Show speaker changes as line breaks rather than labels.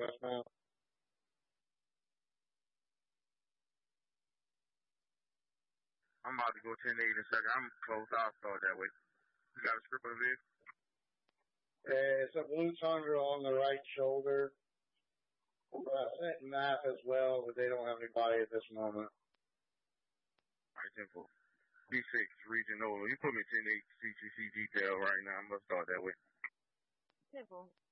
Westbound.
I'm about to go 10-8 in a second. I'm close. I'll start that way. You got a script of this?
It's a blue Tundra on the right shoulder. I sent map as well, but they don't have anybody at this moment.
All right, simple. B6, region over. You put me 10-8 CCC detail right now. I'm going to start that way.
Simple.